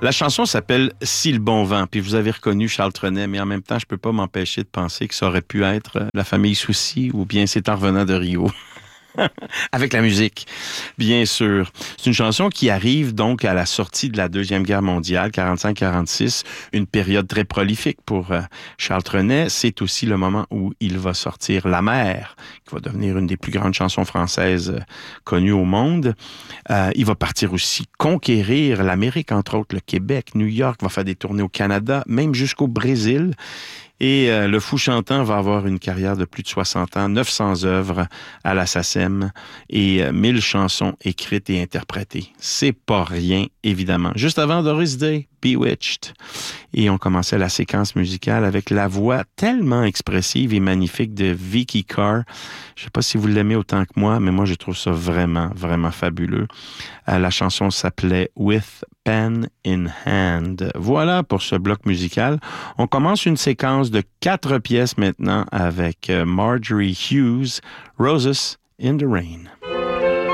La chanson s'appelle « Si le bon vent », puis vous avez reconnu Charles Trenet, mais en même temps, je peux pas m'empêcher de penser que ça aurait pu être la famille Soucy ou bien C'est en revenant de Rio. Avec la musique, bien sûr. C'est une chanson qui arrive donc à la sortie de la Deuxième Guerre mondiale, 45-46, une période très prolifique pour Charles Trenet. C'est aussi le moment où il va sortir La Mer, qui va devenir une des plus grandes chansons françaises connues au monde. Il va partir aussi conquérir l'Amérique, entre autres le Québec, New York, va faire des tournées au Canada, même jusqu'au Brésil. Et le Fou chantant va avoir une carrière de plus de 60 ans, 900 œuvres à la SACEM et 1000 chansons écrites et interprétées. C'est pas rien, évidemment. Juste avant Doris Day, Bewitched. Et on commençait la séquence musicale avec la voix tellement expressive et magnifique de Vicky Carr. Je sais pas si vous l'aimez autant que moi, mais moi, je trouve ça vraiment, vraiment fabuleux. La chanson s'appelait With Pen in Hand. Voilà pour ce bloc musical. On commence une séquence de 4 pièces maintenant avec Marjorie Hughes, Roses in the Rain.